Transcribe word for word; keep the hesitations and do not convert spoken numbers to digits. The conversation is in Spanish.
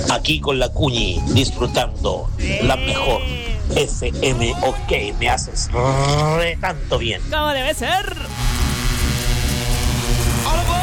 aquí con la Cuñi, disfrutando la mejor F M. Ok, me haces re tanto bien. ¿Cómo debe ser? All